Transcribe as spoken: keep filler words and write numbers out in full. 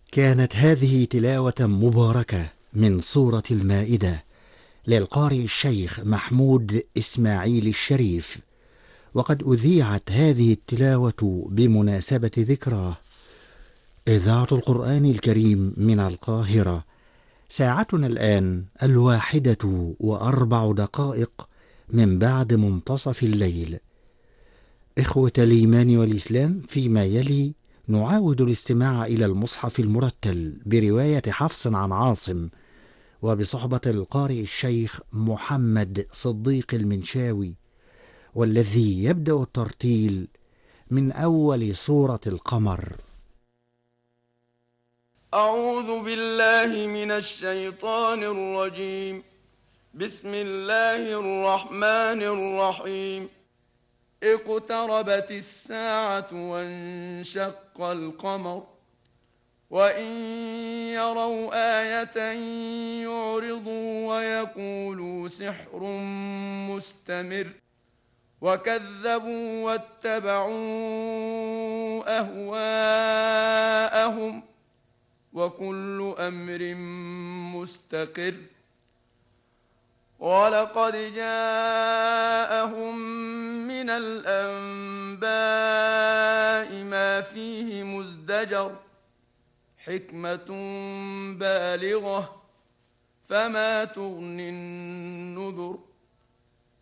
كانت هذه تلاوة مباركة من سورة المائدة للقارئ الشيخ محمود إسماعيل الشريف، وقد أذيعت هذه التلاوة بمناسبة ذكراه. إذاعة القرآن الكريم من القاهرة. ساعتنا الآن الواحدة وأربع دقائق من بعد منتصف الليل. إخوة الإيمان والإسلام، فيما يلي نعاود الاستماع إلى المصحف المرتل برواية حفص عن عاصم، وبصحبة القارئ الشيخ محمد صديق المنشاوي، والذي يبدأ الترتيل من أول سورة القمر. أعوذ بالله من الشيطان الرجيم. بسم الله الرحمن الرحيم. اقتربت الساعة وانشق القمر، وإن يروا آية يعرضوا ويقولوا سحر مستمر، وكذبوا واتبعوا أهواءهم، وكل أمر مستقر. ولقد جاءهم من الأنباء ما فيه مزدجر، حكمة بالغة، فما تغني النذر.